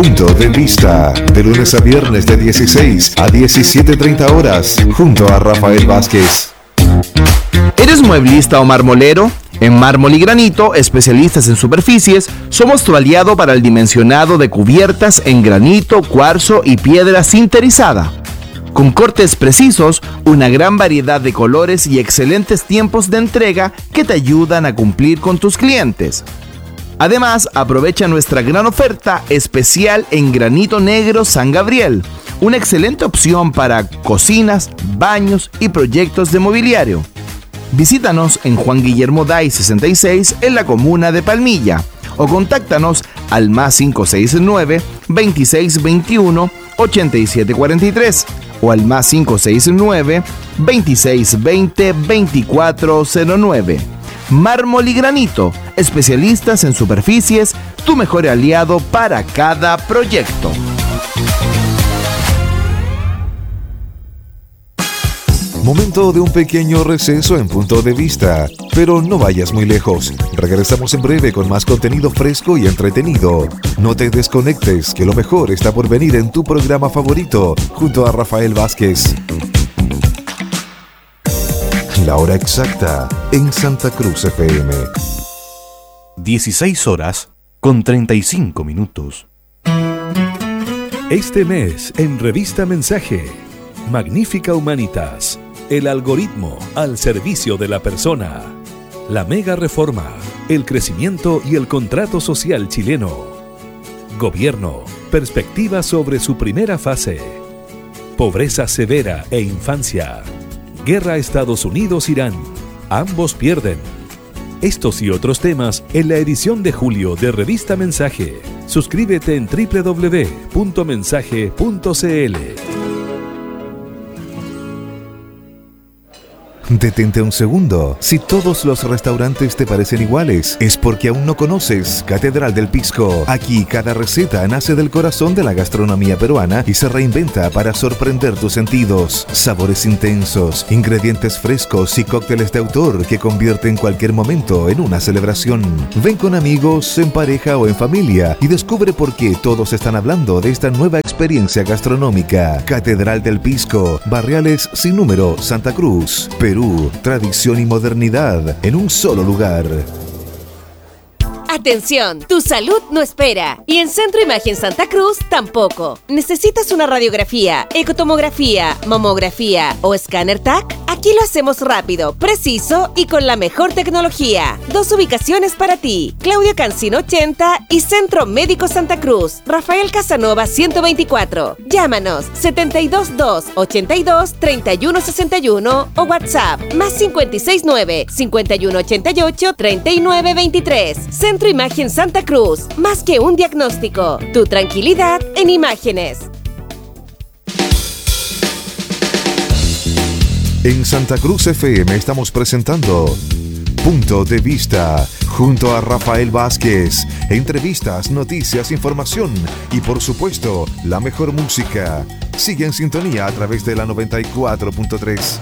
Punto de Vista, de lunes a viernes de 16 a 17:30 horas, junto a Rafael Vázquez. ¿Eres mueblista o marmolero? En Mármol y Granito, especialistas en superficies, somos tu aliado para el dimensionado de cubiertas en granito, cuarzo y piedra sinterizada. Con cortes precisos, una gran variedad de colores y excelentes tiempos de entrega que te ayudan a cumplir con tus clientes. Además, aprovecha nuestra gran oferta especial en granito negro San Gabriel, una excelente opción para cocinas, baños y proyectos de mobiliario. Visítanos en Juan Guillermo Day 66 en la comuna de Palmilla o contáctanos al +569 2621 8743 o al +569 2620 2409. Mármol y Granito, especialistas en superficies, tu mejor aliado para cada proyecto. Momento de un pequeño receso en Punto de Vista, pero no vayas muy lejos. Regresamos en breve con más contenido fresco y entretenido. No te desconectes, que lo mejor está por venir en tu programa favorito, junto a Rafael Vázquez. La hora exacta en Santa Cruz FM. 16:35. Este mes en Revista Mensaje, Magnífica Humanitas, el algoritmo al servicio de la persona, la mega reforma, el crecimiento y el contrato social chileno, gobierno, perspectiva sobre su primera fase, pobreza severa e infancia, guerra Estados Unidos-Irán, ambos pierden. Estos y otros temas en la edición de julio de Revista Mensaje. Suscríbete en www.mensaje.cl. Detente un segundo. Si todos los restaurantes te parecen iguales, es porque aún no conoces Catedral del Pisco. Aquí cada receta nace del corazón de la gastronomía peruana y se reinventa para sorprender tus sentidos. Sabores intensos, ingredientes frescos y cócteles de autor que convierten cualquier momento en una celebración. Ven con amigos, en pareja o en familia y descubre por qué todos están hablando de esta nueva experiencia gastronómica. Catedral del Pisco, Barriales Sin Número, Santa Cruz, Perú. Tradición y modernidad en un solo lugar. Atención, tu salud no espera y en Centro Imagen Santa Cruz tampoco. ¿Necesitas una radiografía, ecotomografía, mamografía o escáner TAC? Aquí lo hacemos rápido, preciso y con la mejor tecnología. 2 ubicaciones para ti: Claudio Cancino 80 y Centro Médico Santa Cruz, Rafael Casanova 124. Llámanos 722 82 31 61 o WhatsApp +569 51 88 39 23. Centro Imagen Santa Cruz, más que un diagnóstico, tu tranquilidad en imágenes. En Santa Cruz FM estamos presentando Punto de Vista, junto a Rafael Vázquez. Entrevistas, noticias, información y por supuesto, la mejor música. Sigue en sintonía a través de la 94.3.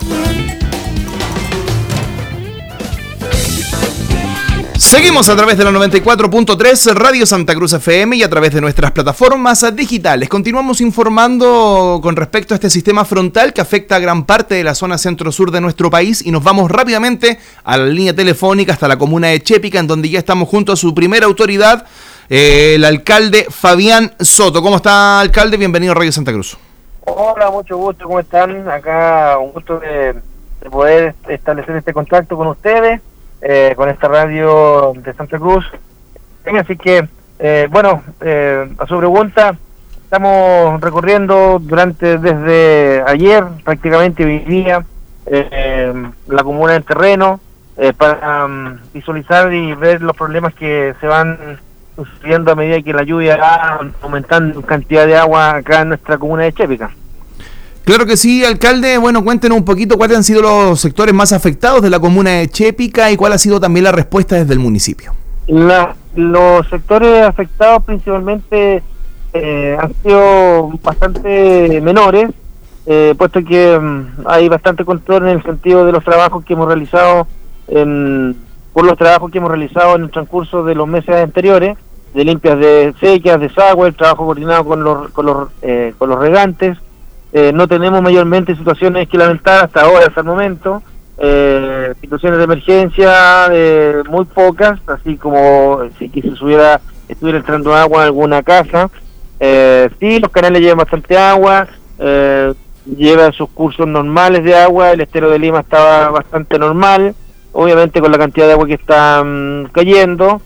Seguimos a través de la 94.3 Radio Santa Cruz FM y a través de nuestras plataformas digitales. Continuamos informando con respecto a este sistema frontal que afecta a gran parte de la zona centro-sur de nuestro país y nos vamos rápidamente a la línea telefónica hasta la comuna de Chépica, en donde ya estamos junto a su primera autoridad, el alcalde Fabián Soto. ¿Cómo está, alcalde? Bienvenido a Radio Santa Cruz. Hola, mucho gusto, ¿cómo están? Acá un gusto de poder establecer este contacto con ustedes. Con esta radio de Santa Cruz. Así que, a su pregunta, estamos recorriendo desde ayer, prácticamente hoy día, la comuna en terreno, para visualizar y ver los problemas que se van sucediendo a medida que la lluvia va aumentando en cantidad de agua acá en nuestra comuna de Chépica. Claro que sí, alcalde. Bueno, cuéntenos un poquito cuáles han sido los sectores más afectados de la comuna de Chépica y cuál ha sido también la respuesta desde el municipio. Los sectores afectados principalmente han sido bastante menores, puesto que hay bastante control en el sentido de los trabajos que hemos realizado en el transcurso de los meses anteriores. limpias de secas, desagüe, el trabajo coordinado con los regantes. No tenemos mayormente situaciones que lamentar hasta ahora, hasta el momento. Situaciones de emergencia muy pocas, así como si que estuviera entrando agua en alguna casa. Sí, los canales llevan bastante agua, llevan sus cursos normales de agua, el estero de Lima estaba bastante normal, obviamente con la cantidad de agua que está cayendo,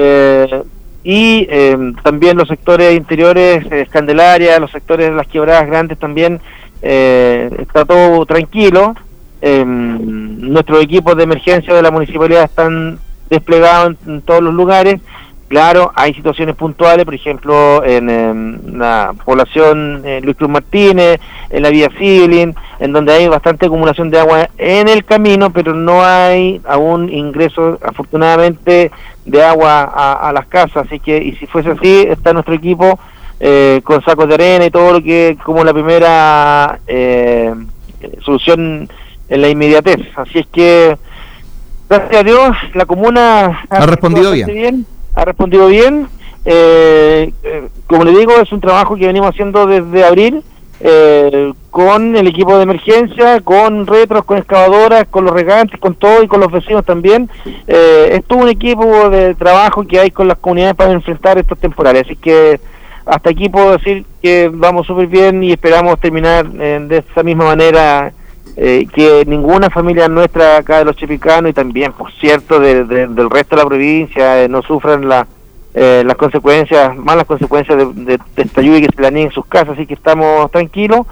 y también los sectores interiores, Candelaria, los sectores de las quebradas grandes también, está todo tranquilo. Nuestros equipos de emergencia de la municipalidad están desplegados en todos los lugares. Claro, hay situaciones puntuales, por ejemplo, en la población Luis Cruz Martínez, en la vía Siblin, en donde hay bastante acumulación de agua en el camino, pero no hay aún ingreso, afortunadamente, de agua a las casas. Así que, y si fuese así, está nuestro equipo con sacos de arena y todo lo que, como la primera solución en la inmediatez. Así es que, gracias a Dios, la comuna ha respondido bien. Ha respondido bien. Como le digo, es un trabajo que venimos haciendo desde abril, con el equipo de emergencia, con retros, con excavadoras, con los regantes, con todo, y con los vecinos también. Es todo un equipo de trabajo que hay con las comunidades para enfrentar estos temporales. Así que hasta aquí puedo decir que vamos súper bien y esperamos terminar de esa misma manera, que ninguna familia nuestra acá de los chepicanos, y también, por cierto, del resto de la provincia, no sufran las consecuencias, malas consecuencias de esta lluvia que se la niega en sus casas. Así que estamos tranquilos,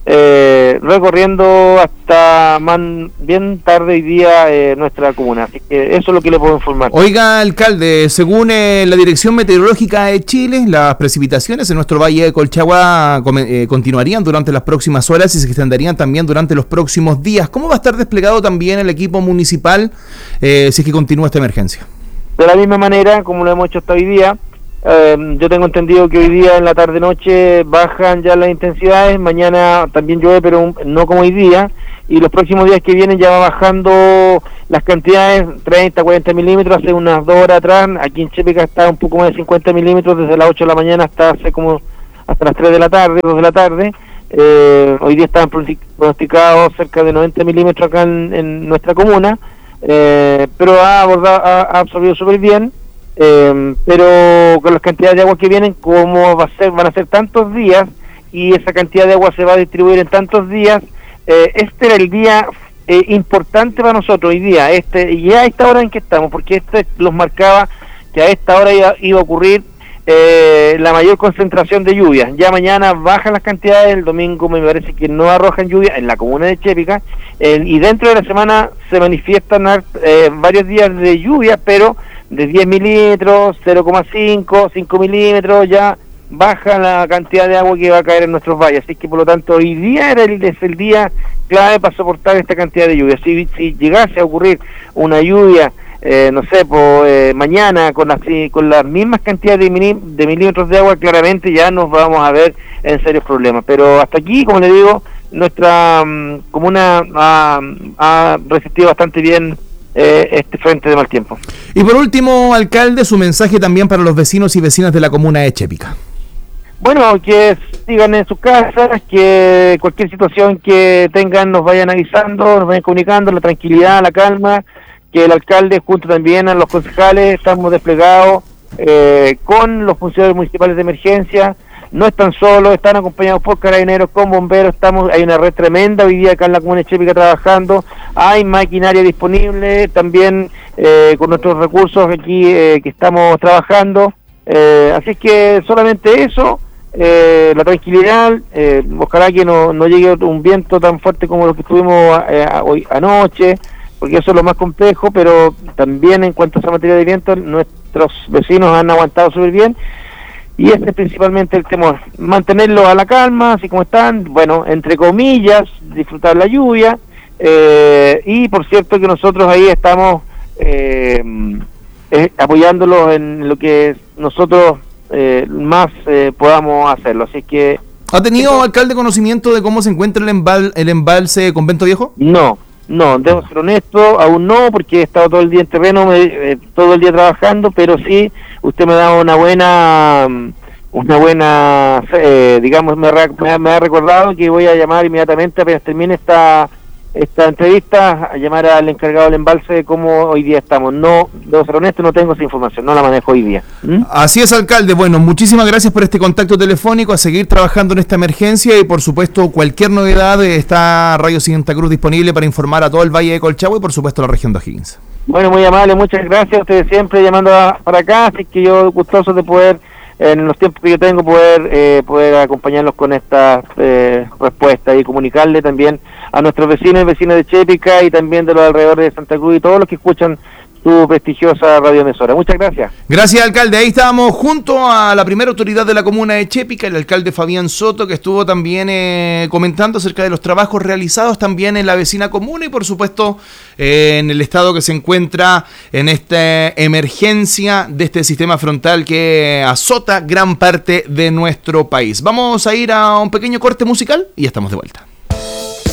recorriendo hasta bien tarde hoy día nuestra comuna. Así que eso es lo que le puedo informar. Oiga, alcalde, según la Dirección Meteorológica de Chile, las precipitaciones en nuestro Valle de Colchagua continuarían durante las próximas horas y se extenderían también durante los próximos días. ¿Cómo va a estar desplegado también el equipo municipal si es que continúa esta emergencia? De la misma manera como lo hemos hecho hasta hoy día. Yo tengo entendido que hoy día en la tarde-noche bajan ya las intensidades, mañana también llueve, pero no como hoy día, y los próximos días que vienen ya va bajando las cantidades, 30, 40 milímetros. Hace unas 2 horas atrás, aquí en Chepeca está un poco más de 50 milímetros, desde las 8 de la mañana hasta las 3 de la tarde, 2 de la tarde. Hoy día están pronosticados cerca de 90 milímetros acá en nuestra comuna, pero ha absorbido súper bien. Pero con las cantidades de agua que vienen, como van a ser tantos días, y esa cantidad de agua se va a distribuir en tantos días, este era el día importante para nosotros hoy día, y a esta hora en que estamos, porque los marcaba que a esta hora iba a ocurrir la mayor concentración de lluvia. Ya mañana bajan las cantidades, el domingo me parece que no arrojan lluvia en la comuna de Chepica, y dentro de la semana se manifiestan varios días de lluvia, pero de 10 milímetros, 0,5, 5 milímetros, ya baja la cantidad de agua que va a caer en nuestros valles. Así que, por lo tanto, hoy día es el día clave para soportar esta cantidad de lluvia. Si llegase a ocurrir una lluvia, no sé, mañana con las mismas cantidades de milímetros de agua, claramente ya nos vamos a ver en serios problemas. Pero hasta aquí, como le digo, nuestra comuna ha resistido bastante bien este frente de mal tiempo. Y por último, alcalde, su mensaje también para los vecinos y vecinas de la comuna de Chepica. Bueno, que sigan en sus casas, que cualquier situación que tengan nos vayan avisando, nos vayan comunicando, la tranquilidad, la calma, que el alcalde junto también a los concejales estamos desplegados con los funcionarios municipales de emergencia. No están solos, están acompañados por carabineros, con bomberos. Hay una red tremenda hoy día acá en la comuna de Chepica trabajando, hay maquinaria disponible también con nuestros recursos aquí que estamos trabajando, así que solamente eso, la tranquilidad. Ojalá que no llegue un viento tan fuerte como lo que tuvimos hoy anoche, porque eso es lo más complejo, pero también en cuanto a esa materia de viento, nuestros vecinos han aguantado súper bien. Y ese es principalmente el temor, mantenerlos a la calma, así como están, bueno, entre comillas, disfrutar la lluvia, y por cierto que nosotros ahí estamos apoyándolos en lo que nosotros más podamos hacerlo, así que... ¿Ha tenido, alcalde, conocimiento de cómo se encuentra el embalse Convento Viejo? No, No, debo ser honesto, aún no, porque he estado todo el día en terreno, todo el día trabajando, pero sí, usted me da una buena, digamos, me ha recordado que voy a llamar inmediatamente apenas termine esta entrevista, a llamar al encargado del embalse de cómo hoy día estamos. No, debo ser honesto, no tengo esa información, no la manejo hoy día. Así es, alcalde. Bueno, muchísimas gracias por este contacto telefónico, a seguir trabajando en esta emergencia y por supuesto cualquier novedad está Radio Santa Cruz disponible para informar a todo el Valle de Colchagua y por supuesto la región de O'Higgins. Bueno, muy amable, muchas gracias a ustedes siempre llamando para acá, así que yo gustoso de poder, en los tiempos que yo tengo, poder acompañarlos con estas respuestas y comunicarle también a nuestros vecinos y vecinas de Chépica y también de los alrededores de Santa Cruz y todos los que escuchan su prestigiosa radioemisora. Muchas gracias. Gracias, alcalde. Ahí estábamos junto a la primera autoridad de la comuna de Chépica, el alcalde Fabián Soto, que estuvo también comentando acerca de los trabajos realizados también en la vecina comuna y por supuesto en el estado que se encuentra en esta emergencia de este sistema frontal que azota gran parte de nuestro país. Vamos a ir a un pequeño corte musical y ya estamos de vuelta.